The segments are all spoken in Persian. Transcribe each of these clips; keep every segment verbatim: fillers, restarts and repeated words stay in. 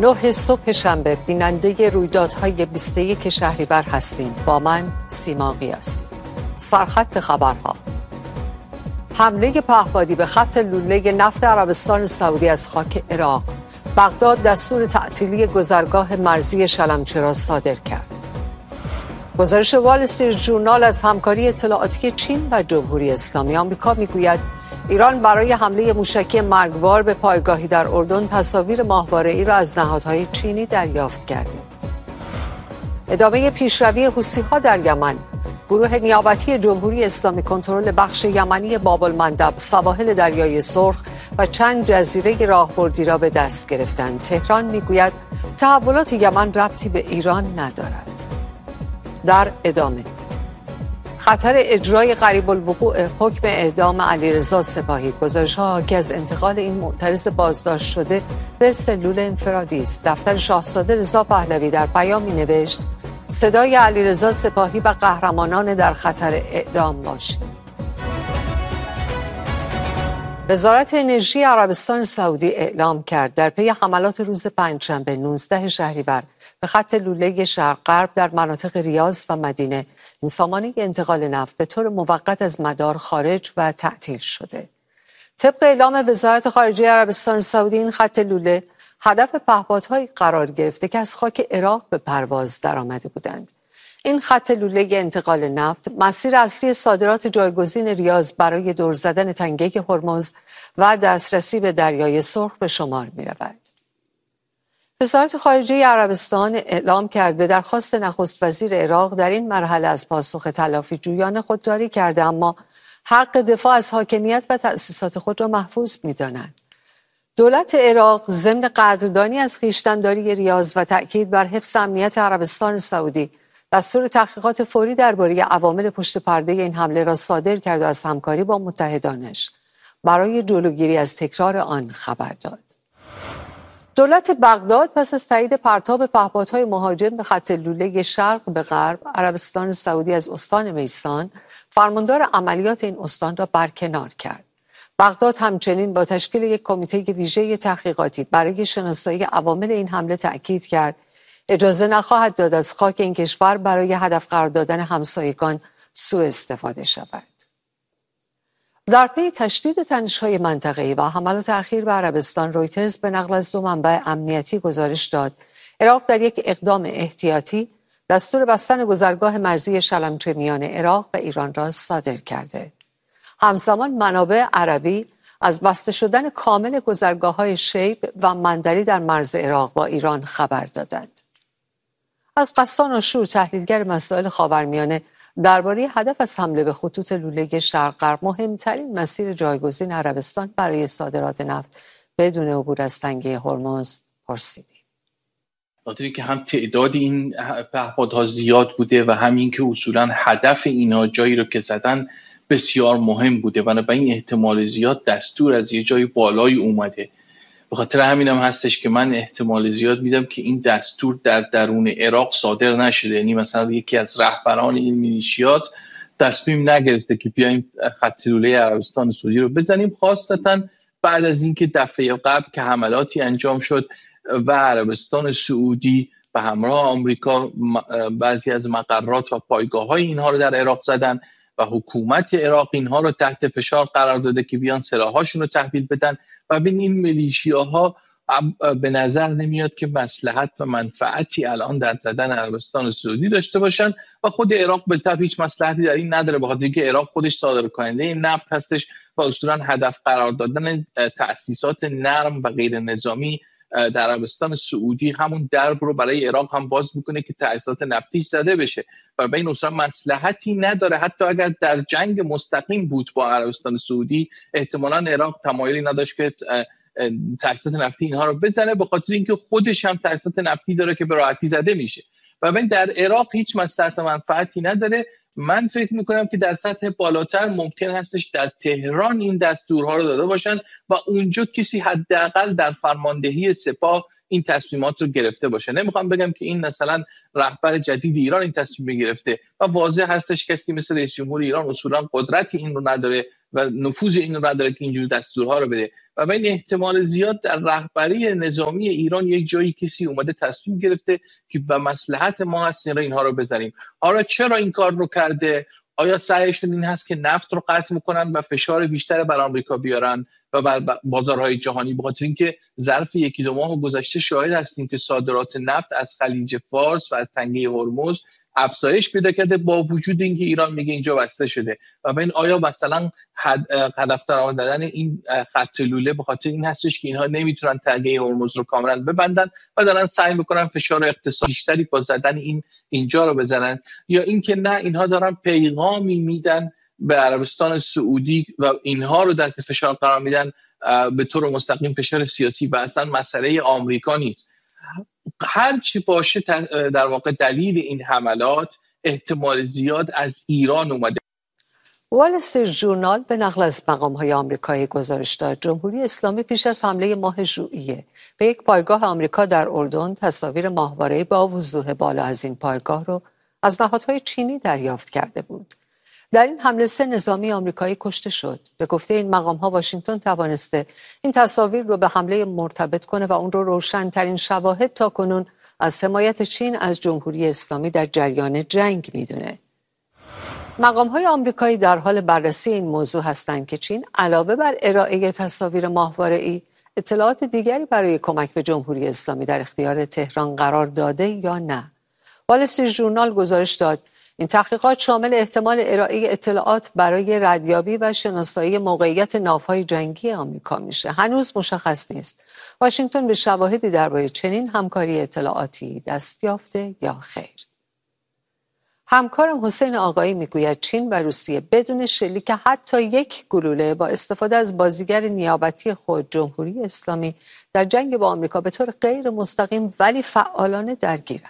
نه صبح شنبه بیننده رویدادهای بیست و یک شهریور هستیم. با من سیما قیاسی. سرخط خبرها: حمله پهپادی به خط لوله نفت عربستان سعودی از خاک عراق. بغداد دستور تعطیلی گذرگاه مرزی شلمچه را صادر کرد. گزارش وال استریت ژورنال از همکاری اطلاعاتی چین و جمهوری اسلامی آمریکا میگوید ایران برای حمله موشکی مرگبار به پایگاهی در اردن تصاویر ماهواره‌ای را از نهادهای چینی دریافت کرده. ادامه پیشروی حوثی‌ها در یمن. گروه نیابتی جمهوری اسلامی کنترل بخش یمنی باب‌المندب، سواحل دریای سرخ و چند جزیره راهبردی را به دست گرفتند. تهران میگوید تحولات یمن ربطی به ایران ندارد. در ادامه خطر اجرای قریب الوقوع حکم اعدام علیرضا سپاهی. گزارش‌ها حاکی از انتقال این معترض بازداشت شده به سلول انفرادی است. دفتر شاهزاده رضا پهلوی در پیامی نوشت صدای علیرضا سپاهی و قهرمانان در خطر اعدام باشید. وزارت انرژی عربستان سعودی اعلام کرد در پی حملات روز پنجشنبه نوزده شهریور به خط لوله شرق غرب در مناطق ریاض و مدینه این سامانه انتقال نفت به طور موقت از مدار خارج و تعطیل شده. طبق اعلام وزارت خارجه عربستان سعودی این خط لوله هدف پهپادهایی قرار گرفته که از خاک عراق به پرواز درآمده بودند. این خط لوله انتقال نفت مسیر اصلی صادرات جایگزین ریاض برای دور زدن تنگه هرمز و دسترسی به دریای سرخ به شمار می رود. وزارت خارجه عربستان اعلام کرد به درخواست نخست وزیر عراق در این مرحله از پاسخ تلافی جویان خودداری کرده، اما حق دفاع از حاکمیت و تأسیسات خود را محفوظ می داند. دولت عراق ضمن قدردانی از خویشتن‌داری ریاض و تأکید بر حفظ امنیت عربستان سعودی دستور تحقیقات فوری درباره عوامل پشت پرده این حمله را صادر کرد و از همکاری با متحدانش برای جلوگیری از تکرار آن خبر داد. دولت بغداد پس از تایید پرتاب پهپادهای مهاجم به خط لوله شرق به غرب عربستان سعودی از استان میسان، فرماندار عملیات این استان را برکنار کرد. بغداد همچنین با تشکیل یک کمیته ویژه تحقیقاتی برای شناسایی عوامل این حمله تأکید کرد اجازه نخواهد داد از خاک این کشور برای هدف قرار دادن همسایگان سوء استفاده شود. در پی تشدید تنش‌های منطقه‌ای و حملات اخیر به عربستان، رویترز به نقل از دو منبع امنیتی گزارش داد عراق در یک اقدام احتیاطی دستور بستن گذرگاه مرزی شلمچه میان عراق و ایران را صادر کرده. همزمان منابع عربی از بسته شدن کامل گذرگاه‌های شیب و مندلی در مرز عراق با ایران خبر دادند. از قسان آشور، تحلیلگر مسائل خاورمیانه، درباره هدف از حمله به خطوط لوله شرق غرب، مهمترین مسیر جایگزین عربستان برای صادرات نفت بدون عبور از تنگه هرمز پرسیدیم. خاطری که هم تعداد این پهپادها زیاد بوده و همین که اصولا هدف اینا جایی رو که زدن بسیار مهم بوده، بنابراین احتمال زیاد دستور از یه جای بالایی اومده. به خاطر همین هم هستش که من احتمال زیاد میدم که این دستور در درون عراق صادر نشده، یعنی مثلا یکی از رهبران این میلیشیات تصمیم نگرفته که بیایم خط لوله عربستان سعودی رو بزنیم، خاصتا بعد از اینکه دفعه قبل که حملاتی انجام شد و عربستان سعودی به همراه آمریکا بعضی از مقرات و پایگاه‌های اینها رو در عراق زدن و حکومت عراق اینها رو تحت فشار قرار داده که بیان سلاحاشون رو تحویل بدن و بین این میلیشیاها به نظر نمیاد که مصلحت و منفعتی الان در زدن عربستان سعودی داشته باشن و خود عراق به طبع هیچ مصلحتی در این نداره، بخاطر اینکه عراق خودش صادر کننده این نفت هستش و اصولا هدف قرار دادن تأسیسات نرم و غیر نظامی در عربستان سعودی همون درب رو برای عراق هم باز میکنه که تأسیسات نفتی زده بشه و به این اصولا مصلحتی نداره. حتی اگر در جنگ مستقیم بود با عربستان سعودی احتمالاً عراق تمایلی نداشت که تأسیسات نفتی اینها رو بزنه، به خاطر اینکه خودش هم تأسیسات نفتی داره که به راحتی زده میشه و ببین در عراق هیچ مصلحت و منفعتی نداره. من فکر میکنم که در سطح بالاتر ممکن هستش در تهران این دستورها رو داده باشن و اونجا کسی حداقل در فرماندهی سپاه این تصمیمات رو گرفته باشه. نمیخوام بگم که این مثلا رهبر جدید ایران این تصمیم گرفته و واضح هستش کسی مثل رئیس جمهور ایران اصولا قدرتی این رو نداره و نفوذ این رو نداره که اینجور دستورها رو بده، و به این احتمال زیاد در رهبری نظامی ایران یک جایی کسی اومده تصمیم گرفته که به مصلحت ما هست اینها رو بزنیم. حالا چرا این کار رو کرده؟ آیا سعیشون این هست که نفت رو قطع میکنن و فشار بیشتر بر آمریکا بیارن و بر بازارهای جهانی؟ بخاطر اینکه ظرف یکی دو ماه گذشته شاهد هستیم که صادرات نفت از خلیج فارس و از تنگه هرمز افزایش پیدا کرده با وجود اینکه ایران میگه اینجا بسته شده. و ببین آیا مثلا هدف قرار دادن این خط لوله به خاطر این هستش که اینها نمیتونن تنگه هرمز رو کاملا ببندن و دارن سعی میکنن فشار اقتصادی بیشتری با زدن این اینجا رو بزنن، یا اینکه نه اینها دارن پیغامی میدن به عربستان سعودی و اینها رو تحت فشار قرار میدن به طور مستقیم فشار سیاسی و اصلا مسئله آمریکا نیست. هر چی باشه در واقع دلیل این حملات احتمال زیاد از ایران اومده. وال استریت ژورنال به نقل از مقام‌های آمریکایی گزارش داد جمهوری اسلامی پیش از حمله ماه ژوئیه به یک پایگاه آمریکا در اردن تصاویر ماهواره‌ای با وضوح بالا از این پایگاه رو از نهادهای چینی دریافت کرده بود. در این حمله سه نظامی آمریکایی کشته شد. به گفته این مقام‌ها واشنگتن توانسته این تصاویر رو به حمله مرتبط کنه و اون رو روشن‌ترین شواهد تاکنون از حمایت چین از جمهوری اسلامی در جریان جنگ میدونه. مقام‌های آمریکایی در حال بررسی این موضوع هستند که چین علاوه بر ارائه تصاویر ماهواره‌ای اطلاعات دیگری برای کمک به جمهوری اسلامی در اختیار تهران قرار داده یا نه. وال استریت ژورنال گزارش داد این تحقیقات شامل احتمال ارائه اطلاعات برای ردیابی و شناسایی موقعیت ناوهای جنگی آمریکا میشه. هنوز مشخص نیست واشنگتن به شواهدی درباره چنین همکاری اطلاعاتی دست یافته یا خیر. همکارم حسین آقایی میگوید چین و روسیه بدون شلیک حتی یک گلوله با استفاده از بازیگر نیابتی خود جمهوری اسلامی در جنگ با آمریکا به طور غیر مستقیم ولی فعالانه درگیرند.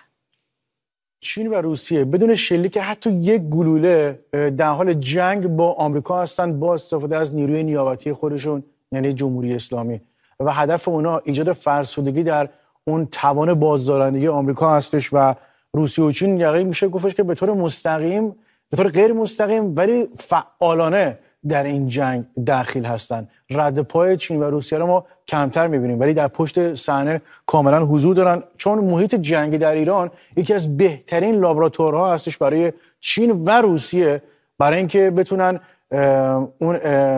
چین و روسیه بدون شلیک حتی یک گلوله در حال جنگ با آمریکا هستند با استفاده از نیروی نیابتی خودشون یعنی جمهوری اسلامی و هدف اونا ایجاد فرسودگی در اون توان بازدارندگی آمریکا هستش و روسیه و چین یقین میشه گفتش که به طور مستقیم به طور غیر مستقیم ولی فعالانه در این جنگ داخل هستند. رد پای چین و روسیه رو ما کمتر میبینیم ولی در پشت صحنه کاملا حضور دارن چون محیط جنگی در ایران یکی از بهترین لابراتوارها هستش برای چین و روسیه برای اینکه بتونن اون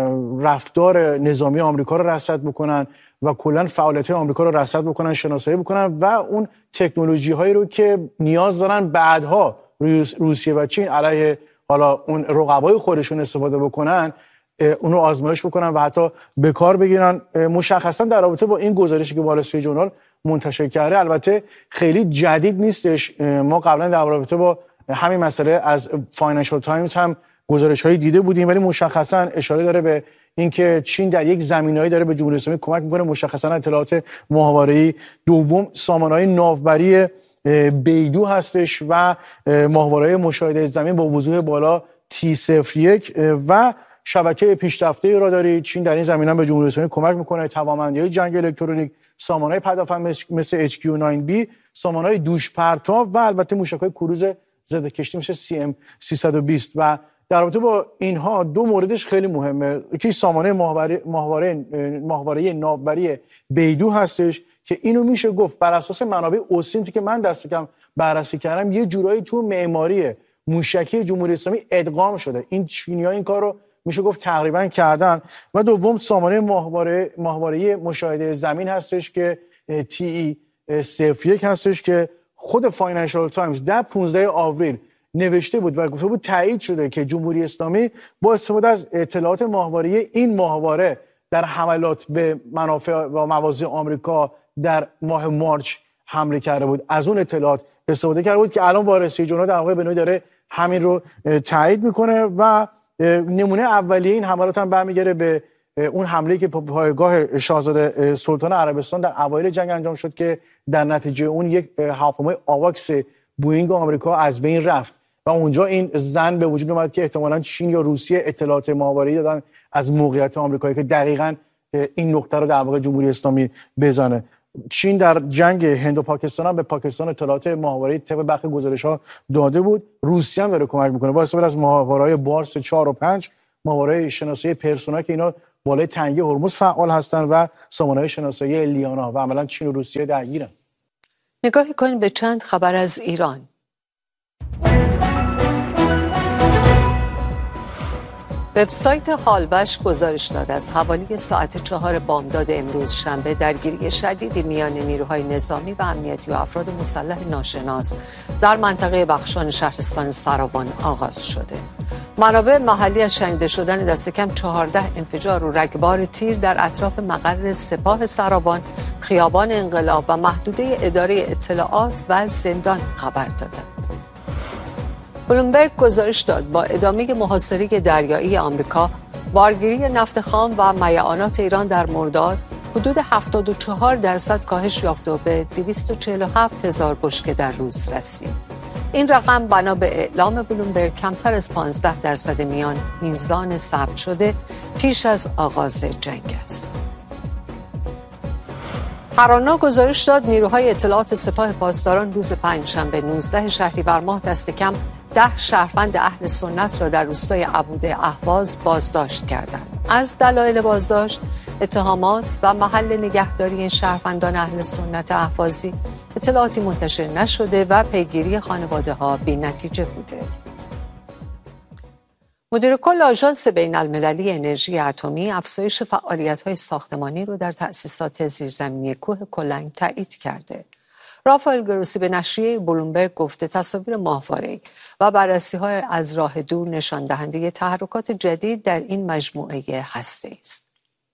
رفتار نظامی آمریکا رو رصد بکنن و کلا فعالیت آمریکا رو رصد بکنن، شناسایی بکنن و اون تکنولوژی هایی رو که نیاز دارن بعدها روسیه و چین علیه حالا اون رقبای خودشون استفاده بکنن اون رو آزمایش بکنن و حتی به کار بگیرن. مشخصا در رابطه با این گزارشی که وال استریت ژورنال منتشر کرده البته خیلی جدید نیستش، ما قبلا در رابطه با همین مسئله از فاینانشال تایمز هم گزارش‌هایی دیده بودیم ولی مشخصا اشاره داره به اینکه چین در یک زمینه‌ای داره به جمهوری اسلامی کمک میکنه. مشخصا اطلاعات ماهواره‌ای دوم سامانه‌های ناوبری بیدو هستش و ماهواره مشاهده زمین با وضوح بالا تی صفر یک و شبکه پیشرفته راداری. چین در این زمینه به جمهوری اسلامی کمک میکنه. توانمندی‌های جنگ الکترونیک، سامانه‌های پدافند مثل اچ کیو نه بی، سامانه‌های دوش پرتاب و البته موشک‌های کروز ضد کشتی مثل سی ام سیصد و بیست. و در رابطه با اینها دو موردش خیلی مهمه. یکی سامانه ماهواره ماهواره ماهواره ناوبری بیدو هستش که اینو میشه گفت بر اساس منابع اوسینتی که من دست کم بررسی کردم یه جورایی تو معماری موشکی جمهوری اسلامی ادغام شده. این چینی‌ها این کارو میشه گفت تقریبا کردن. و دوم سامانه ماهواره ماهواره مشاهده زمین هستش که تی ای صفر یک هستش که خود فاینانشال تایمز در پانزده آوریل نوشته بود و گفته بود تایید شده که جمهوری اسلامی با استفاده از اطلاعات ماهواره این ماهواره در حملات به منافع و مواضع آمریکا در ماه مارچ حمله کرده بود، از اون اطلاعات استفاده کرده بود که الان وال استریت ژورنال در واقع به نوعی داره همین رو تایید میکنه و نمونه اولیه این حملات هم برمیگره به اون حمله که پایگاه شاهزاده سلطان عربستان در اوایل جنگ انجام شد که در نتیجه اون یک هواپیمای آواکس بوئینگ آمریکا از بین رفت و اونجا این ظن به وجود اومد که احتمالاً چین یا روسیه اطلاعات ماهواره‌ای دادن از موقعیت آمریکایی که دقیقاً این نقطه رو در واقع جمهوری اسلامی بزنه. چین در جنگ هند و پاکستان هم به پاکستان اطلاعات ماهواره‌ای طبق برخی گزارش‌ها داده بود. روسیه هم داره کمک میکنه با استفاده از ماهواره‌های بارس چهار و پنج، ماهواره شناسایی پرسونا که اینا بالای تنگه هرمز فعال هستن و سامانه‌های شناسایی الیانا و عملا چین و روسیه درگیرن. نگاهی کنیم به چند خبر از ایران. وبسایت حالبش گزارش داد از حوالی ساعت چهار بامداد امروز شنبه درگیری شدیدی میان نیروهای نظامی و امنیتی و افراد مسلح ناشناس در منطقه بخشان شهرستان سراوان آغاز شده. منابع محلی از شنیده شدن دست کم چهارده انفجار و رگبار تیر در اطراف مقر سپاه سراوان، خیابان انقلاب و محدوده اداره اطلاعات و زندان خبر دادند. بلومبرگ گزارش داد با ادامه محاصره دریایی آمریکا، بارگیری نفت خام و میعانات ایران در مرداد حدود هفتاد و چهار درصد کاهش یافت و به دویست و چهل و هفت هزار بشکه در روز رسید. این رقم بنا به اعلام بلومبرگ کمتر از پانزده درصد میان میزان ثبت شده پیش از آغاز جنگ است. هرانا گزارش داد نیروهای اطلاعات سپاه پاسداران روز پنجشنبه نوزده شهریور ماه دست کم ده شهروند اهل سنت را در روستای عبوده اهواز بازداشت کردند. از دلایل بازداشت، اتهامات و محل نگهداری این شهروندان اهل سنت اهوازی اطلاعاتی منتشر نشده و پیگیری خانواده ها بی نتیجه بوده. مدیر کل آژانس بین المللی انرژی اتمی افزایش فعالیت‌های ساختمانی را در تأسیسات زیرزمینی کوه کلنگ تایید کرده. رافائل گروسی به نشریه بلومبرگ گفته تصاویر ماهواره‌ای و بررسی‌های از راه دور نشان دهنده تحرکات جدید در این مجموعه هسته‌ای است.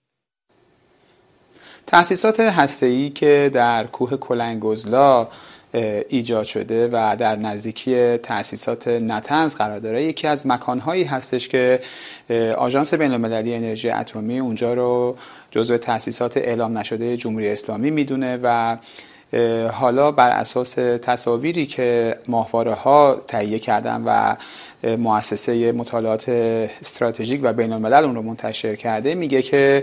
تأسیسات هسته‌ای که در کوه کلنگ‌گزلا ایجاد شده و در نزدیکی تأسیسات نطنز قرار داره، یکی از مکانهایی هستش که آژانس بین‌المللی انرژی اتمی اونجا رو جزو تأسیسات اعلام نشده جمهوری اسلامی میدونه و حالا بر اساس تصاویری که ماهواره‌ها تهیه کردن و مؤسسه مطالعات استراتژیک و بین‌الملل اون رو منتشر کرده، میگه که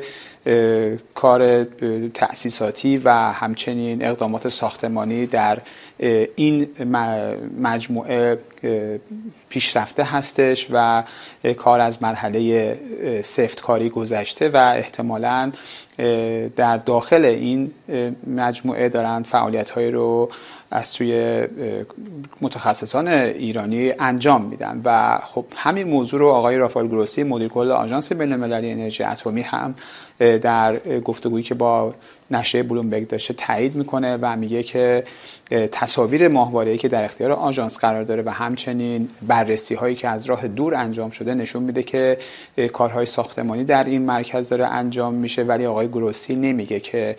کار تأسیساتی و همچنین اقدامات ساختمانی در این مجموعه پیشرفته هستش و کار از مرحله سفتکاری گذشته و احتمالاً در داخل این مجموعه دارن فعالیت‌های رو از سوی متخصصان ایرانی انجام میدن و خب همین موضوع رو آقای رافائل گروسی مدیر کل آژانس بین‌المللی انرژی اتمی هم در گفتگویی که با نشریه بلومبرگ داشته تایید میکنه و میگه که تصاویر ماهواره‌ای که در اختیار آژانس قرار داره و همچنین بررسی هایی که از راه دور انجام شده نشون میده که کارهای ساختمانی در این مرکز داره انجام میشه، ولی آقای گروسی نمیگه که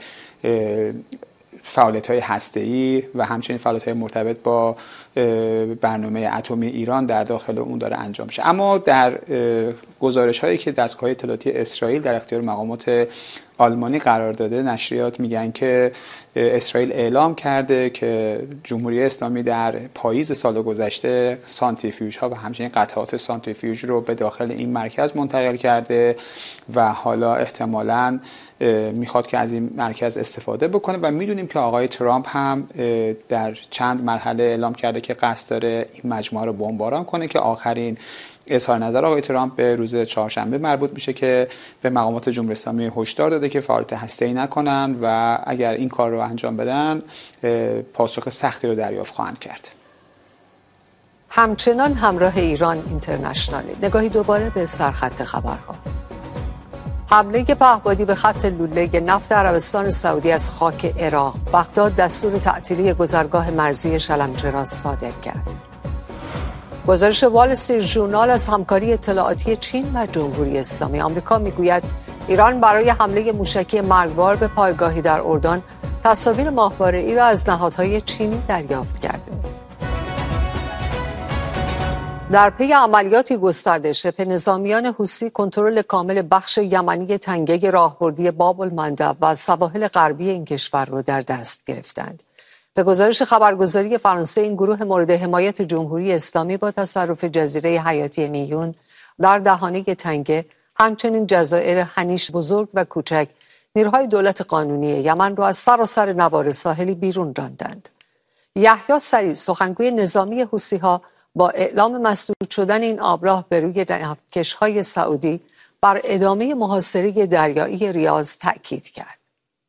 فعالیت‌های هسته‌ای و همچنین فعالیت‌های مرتبط با برنامه اتمی ایران در داخل اون داره انجام میشه. اما در گزارش‌هایی که دستگاه اطلاعاتی اسرائیل در اختیار مقامات آلمانی قرار داده، نشریات میگن که اسرائیل اعلام کرده که جمهوری اسلامی در پاییز سال گذشته سانتریفیوژها و همچنین قطعات سانتریفیوژ رو به داخل این مرکز منتقل کرده و حالا احتمالاً میخواد که از این مرکز استفاده بکنه و میدونیم که آقای ترامپ هم در چند مرحله اعلام کرده که قصد داره این مجموعه رو بمباران کنه که آخرین اظهار نظر آقای ترامپ به روز چهارشنبه مربوط میشه که به مقامات جمهوری اسلامی هشدار داده که فعالیت هسته‌ای نکنن و اگر این کار رو انجام بدن پاسخ سختی رو دریافت خواهند کرد. همچنان همراه ایران اینترنشنالی. نگاهی دوباره به سرخط خبرها. حمله پهپادی به خط لوله نفت عربستان سعودی از خاک عراق. بغداد دستور تعطیلی گذرگاه مرزی شلمچه را صادر کرد. گزارش وال استریت ژورنال از همکاری اطلاعاتی چین و جمهوری اسلامی. آمریکا میگوید ایران برای حمله موشکی مرگبار به پایگاهی در اردن تصاویر ماهواره‌ای را از نهادهای چینی دریافت کرده. در پی عملیاتی گسترده شبه نظامیان حوثی کنترل کامل بخش یمنی تنگه راهبردی باب المندب و سواحل غربی این کشور را در دست گرفتند. به گزارش خبرگزاری فرانسه، این گروه مورد حمایت جمهوری اسلامی با تصرف جزیره حیاتی میون در دهانه تنگه، همچنین جزایر هنیش بزرگ و کوچک، نیروهای دولت قانونی یمن را از سراسر نوار ساحلی بیرون راندند. یحیی سریع، سخنگوی نظامی حوثی‌ها، با اعلام مسدود شدن این آبراه به روی نفتکش‌های سعودی، بر ادامه محاصره دریایی ریاض تأکید کرد.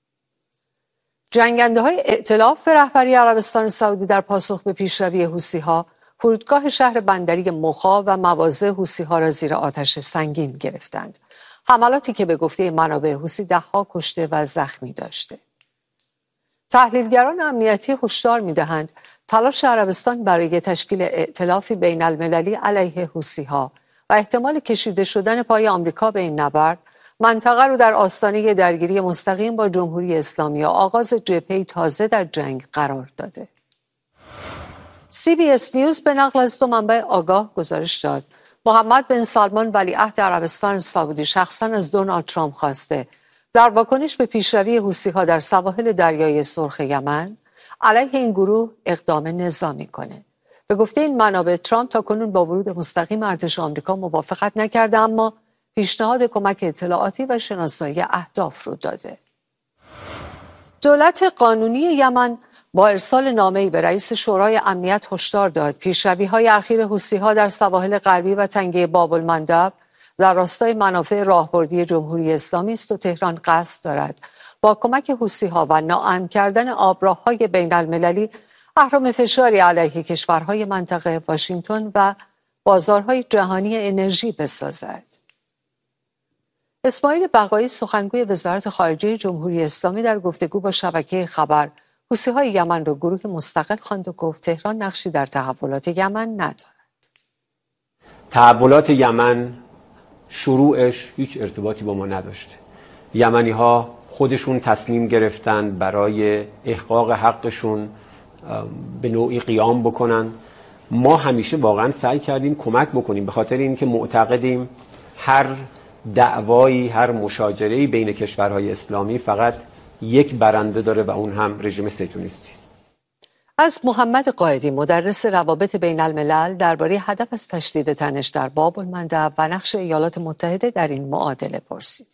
جنگنده های ائتلاف به رهبری عربستان سعودی در پاسخ به پیشروی حوثی‌ها فرودگاه شهر بندری مخا و مواضع حوثی‌ها را زیر آتش سنگین گرفتند. حملاتی که به گفته منابع حوثی ده‌ها کشته و زخمی داشته. تحلیلگران امنیتی هشدار می‌دهند تلاش عربستان برای تشکیل ائتلافی بین المللی علیه حوثی‌ها و احتمال کشیده شدن پای آمریکا به این نبرد منطقه رو در آستانه درگیری مستقیم با جمهوری اسلامی و آغاز جبهه‌ای تازه در جنگ قرار داده. سی بی اس نیوز به نقل از دو منبع آگاه گزارش داد محمد بن سلمان ولیعهد عربستان سعودی شخصاً از دونالد ترامپ خواسته در واکنش به پیشروی حوثی‌ها در سواحل دریای سرخ یمن علیه این گروه اقدام نظامی کنه. به گفته این منابع ترامپ تاکنون با ورود مستقیم ارتش آمریکا موافقت نکرده، اما پیشنهاد کمک اطلاعاتی و شناسایی اهداف رو داده. دولت قانونی یمن با ارسال نامه‌ای به رئیس شورای امنیت هشدار داد پیشروی‌های اخیر حوثی‌ها در سواحل غربی و تنگه باب المندب در راستای منافع راهبردی جمهوری اسلامی است و تهران قصد دارد با کمک حوثی‌ها و ناامن کردن آبراه‌های بین المللی اهرم فشاری علیه کشورهای منطقه واشنگتن و بازارهای جهانی انرژی بسازد. اسماعیل بقایی سخنگوی وزارت خارجه جمهوری اسلامی در گفتگو با شبکه خبر حوثی‌های یمن را گروه مستقل خواند و گفت تهران نقشی در تحولات یمن ندارد. تحولات یمن شروعش هیچ ارتباطی با ما نداشته. یمنی‌ها خودشون تصمیم گرفتن برای احقاق حقشون به نوعی قیام بکنن. ما همیشه واقعا سعی کردیم کمک بکنیم، به خاطر اینکه معتقدیم هر دعوایی، هر مشاجره‌ای بین کشورهای اسلامی فقط یک برنده داره و اون هم رژیم صهیونیستی. از محمد قائدی مدرس روابط بین الملل درباره هدف از تشدید تنش در باب المندب و نقش ایالات متحده در این معادله پرسیدیم.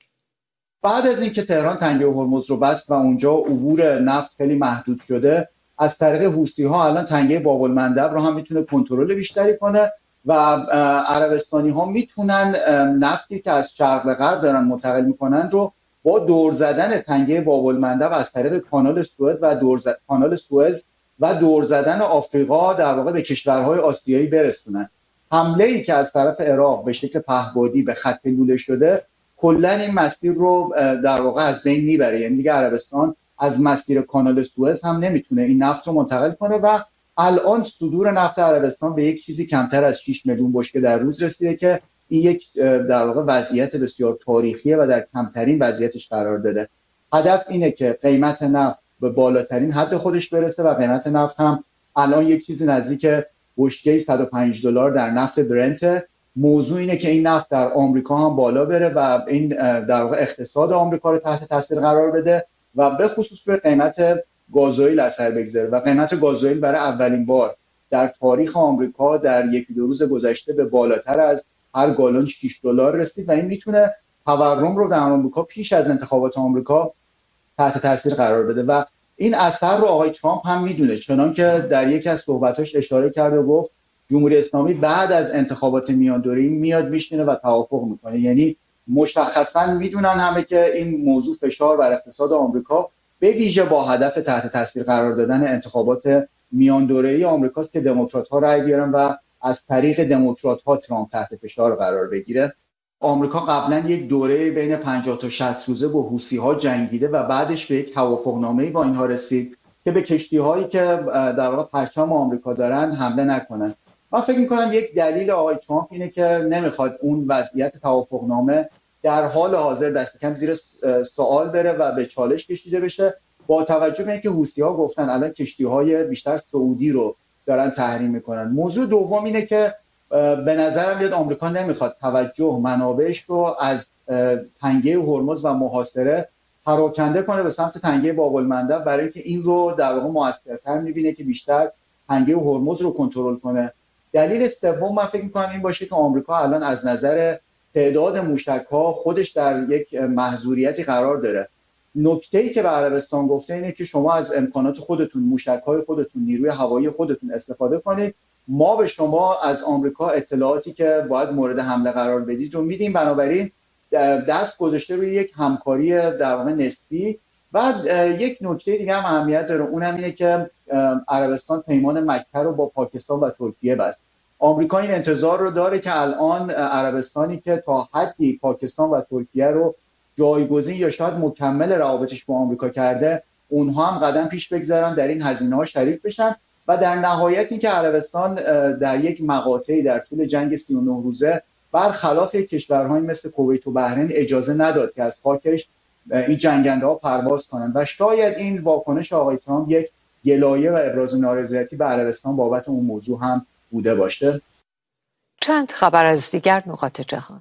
بعد از اینکه تهران تنگه هرمز رو بست و اونجا عبور نفت خیلی محدود شده، از طریق حوثی‌ها الان تنگه باب المندب رو هم میتونه کنترل بیشتری کنه و عربستانی ها میتونن نفتی که از شرق به غرب دارن منتقل میکنن رو با دور زدن تنگه باب المندب از طریق کانال سوئد و دور زد... کانال سوئز و دور زدن آفریقا در واقع به کشورهای آسیایی برسونن. حمله ای که از طرف عراق به شکل پهپادی به خط لوله شده کلا این مسیر رو در واقع از بین میبره. یعنی دیگه عربستان از مسیر کانال سوئز هم نمیتونه این نفت رو منتقل کنه و الان صدور نفت عربستان به یک چیزی کمتر از شش میلیون بشکه در روز رسیده که این یک در واقع وضعیت بسیار تاریخیه و در کمترین وضعیتش قرار داده. هدف اینه که قیمت نفت به بالاترین حد خودش برسه و قیمت نفت هم الان یک چیزی نزدیک بشکه صد و پنج دلار در نفت برنت. موضوع اینه که این نفت در آمریکا هم بالا بره و این در واقع اقتصاد آمریکا رو تحت تاثیر قرار بده و به خصوص روی قیمت گازوئیل اثر بگذاره و قیمت گازوئیل برای اولین بار در تاریخ آمریکا در یک دو روز گذشته به بالاتر از هر گالون شش دلار رسید و این میتونه تورم رو در آمریکا پیش از انتخابات آمریکا تحت تاثیر قرار بده و این اثر رو آقای ترامپ هم میدونه، چنان که در یکی از صحبتاش اشاره کرده و گفت جمهوری اسلامی بعد از انتخابات میان دوره‌ای میاد میشینه و توافق میکنه. یعنی مشخصا میدونن همه که این موضوع فشار بر اقتصاد آمریکا به ویژه با هدف تحت تاثیر قرار دادن انتخابات میان دوره‌ای آمریکاست که دموکرات‌ها رأی بیارن و از طریق دموکرات‌ها ترامپ تحت فشار قرار بگیره. آمریکا قبلا یک دوره بین پنجاه تا شصت روزه با حوثی‌ها جنگیده و بعدش به یک توافقنامه‌ای با اینها رسید که به کشتی‌هایی که در واقع پرچم آمریکا دارن حمله نکنن. من فکر می‌کنم یک دلیل آقای ترامپ اینه که نمیخواد اون وضعیت توافقنامه در حال حاضر دست کم زیر سوال بره و به چالش کشیده بشه، با توجه به اینکه حوثی‌ها گفتن الان کشتی‌های بیشتر سعودی رو دارن تحریم میکنن. موضوع دوم اینه که به نظرم میاد آمریکا نمیخواد توجه منابعش رو از تنگه هرمز و محاصره پراکنده کنه به سمت تنگه باب المندب، برای اینکه این رو در واقع موثرتر میبینه که بیشتر تنگه هرمز رو کنترل کنه. دلیل سوم من فکر میکنم این باشه که آمریکا الان از نظر تعداد موشک‌ها خودش در یک محظوریتی قرار داره. نکته‌ای که به عربستان گفته اینه که شما از امکانات خودتون، موشک‌های خودتون، نیروی هوایی خودتون استفاده کنید، ما به شما از آمریکا اطلاعاتی که باید مورد حمله قرار بدید رو میدیم. بنابراین دست گذاشته روی یک همکاری در واقع نسبی. بعد یک نکته دیگه هم اهمیت داره، اونم اینه که عربستان پیمان مکه رو با پاکستان و ترکیه بست. آمریکا این انتظار رو داره که الان عربستانی که تا حدی پاکستان و ترکیه رو جایگزین یا شاید مکمل روابطش با آمریکا کرده، اونها هم قدم پیش بگذارن، در این هزینه‌ها شریک بشن و در نهایت این که عربستان در یک مقاطعی در طول جنگ سی و نه روزه برخلاف کشورهایی مثل کویت و بحرین اجازه نداد که از خاکش این جنگنده ها پرواز کنند و شاید این واکنش آقای ترامپ یک گلایه و ابراز نارضایتی به عربستان بابت اون موضوع هم بوده باشه. چند خبر از دیگر نقاط جهان.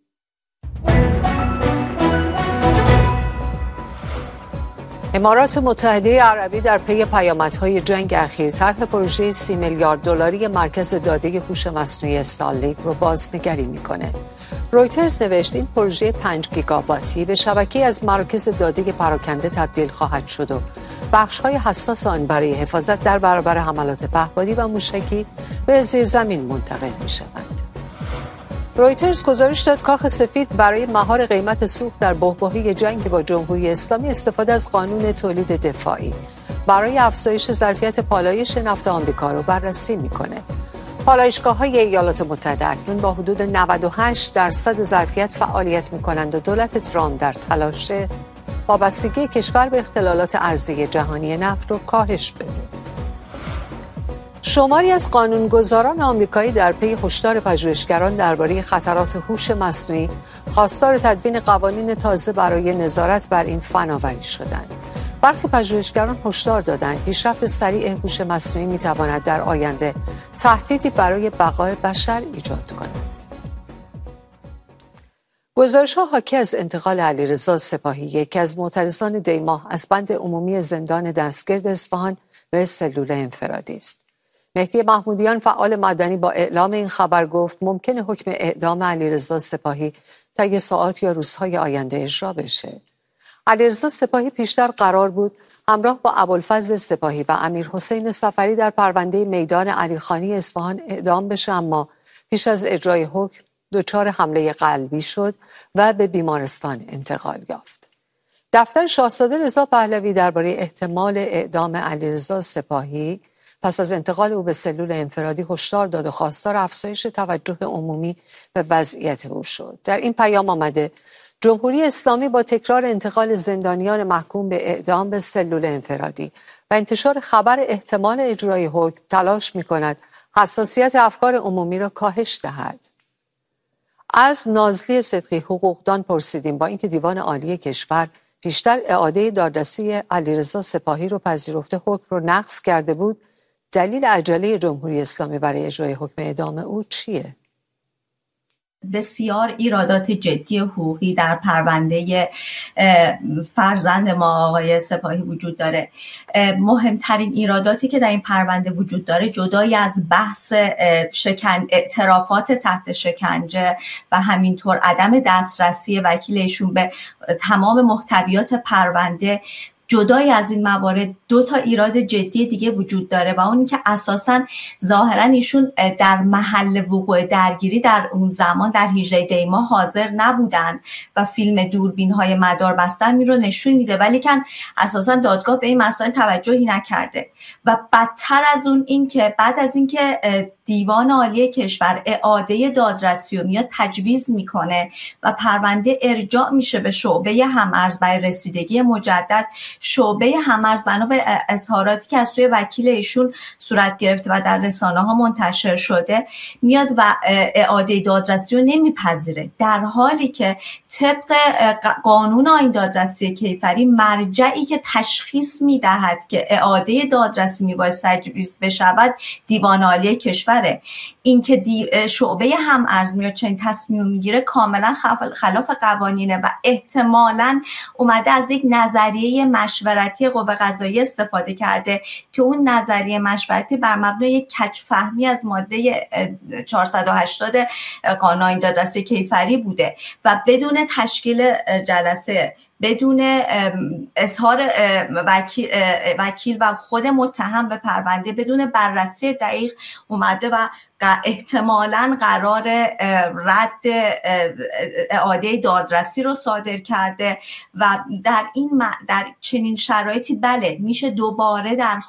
امارات متحده عربی در پی پیامدهای جنگ اخیر طرح پروژه سی میلیارد دلاری مرکز داده هوش مصنوعی استارلینک رو بازنگری میکنه. رویترز نوشت این پروژه پنج گیگاواتی به شبکه‌ای از مراکز داده پراکنده تبدیل خواهد شد و بخش‌های حساس آن برای حفاظت در برابر حملات پهپادی و موشکی به زیرزمین منتقل می‌شوند. رویترز گزارش داد کاخ سفید برای مهار قیمت سوخت در بحبوحه جنگ با جمهوری اسلامی استفاده از قانون تولید دفاعی برای افزایش ظرفیت پالایش نفت آمریکا رو بررسی می‌کنه. پالایشگاه‌های ایالات متحده اکنون با حدود نود و هشت درصد ظرفیت فعالیت می‌کنند و دولت ترامپ در تلاش وابستگی کشور به اختلالات ارزی جهانی نفت رو کاهش بده. شماری از قانونگذاران آمریکایی در پی هشدار پژوهشگران درباره خطرات هوش مصنوعی خواستار تدوین قوانین تازه برای نظارت بر این فناوری شدند. برخی پژوهشگران هشدار دادند پیشرفت سریع هوش مصنوعی می‌تواند در آینده تهدیدی برای بقای بشر ایجاد کند. گزارش‌ها حاکی از انتقال علیرضا سپاهی، یکی از معترضان دیماه، از بند عمومی زندان دستگرد اصفهان به سلول انفرادی است. مهدی محمودیان فعال مدنی با اعلام این خبر گفت ممکنه حکم اعدام علیرضا سپاهی طی ساعات یا روزهای آینده اجرا بشه. علیرضا سپاهی پیشتر قرار بود همراه با ابوالفضل سپاهی و امیرحسین صفری در پرونده میدان علیخانی اصفهان اعدام بشه، اما پیش از اجرای حکم دچار حمله قلبی شد و به بیمارستان انتقال یافت. دفتر شاهزاده رضا پهلوی درباره احتمال اعدام علیرضا سپاهی پس از انتقال او به سلول انفرادی هشدار داد و خواستار افزایش توجه عمومی به وضعیت او شد. در این پیام آمده جمهوری اسلامی با تکرار انتقال زندانیان محکوم به اعدام به سلول انفرادی و انتشار خبر احتمال اجرای حکم تلاش می‌کند حساسیت افکار عمومی را کاهش دهد. از نازلی صدقی حقوقدان پرسیدیم با اینکه دیوان عالی کشور پیشتر اعاده دادرسی علیرضا سپاهی رو پذیرفته حکم رو نقض کرده بود، دلیل عجله جمهوری اسلامی برای اجرای حکم اعدام او چیه؟ بسیار ایرادات جدی حقوقی در پرونده فرزند ما آقای سپاهی وجود داره. مهمترین ایراداتی که در این پرونده وجود داره جدای از بحث شکن اعترافات تحت شکنجه و همینطور عدم دسترسی وکیل ایشون به تمام محتویات پرونده، جدای از این موارد دو تا ایراد جدی دیگه وجود داره و اون که اساساً ظاهراً ایشون در محل وقوع درگیری در اون زمان در هجده دی ماه حاضر نبودن و فیلم دوربین‌های مدار بستن می رو نشون میده، ولی کن اساساً دادگاه به این مسائل توجهی نکرده. و بدتر از اون این که بعد از اینکه دیوان عالی کشور اعاده دادرسی رو میاد تجویز میکنه و پرونده ارجاع میشه به شعبه هم‌ارز برای رسیدگی مجدد، شعبه هم‌ارز بنا به اظهاراتی که از سوی وکیل ایشون صورت گرفته و در رسانه ها منتشر شده میاد و اعاده دادرسی رو نمیپذیره، در حالی که طبق قانون آیین دادرسی کیفری مرجعی که تشخیص میدهد که اعاده دادرسی میباید تجویز بشود دیوان عالی کشور. این که شعبه هم‌ارز میاد چنین تصمیم میگیره کاملا خلاف قوانینه و احتمالاً اومده از یک نظریه مشورتی قوه قضاییه استفاده کرده که اون نظریه مشورتی بر مبنای کج فهمی از ماده چهارصد و هشتاد قانون آیین دادرسی کیفری بوده و بدون تشکیل جلسه بدون اظهار وکیل, وکیل و خود متهم به پرونده بدون بررسی دقیق اومده و احتمالاً قرار رد اعاده دادرسی رو صادر کرده و در این در چنین شرایطی بله میشه دوباره در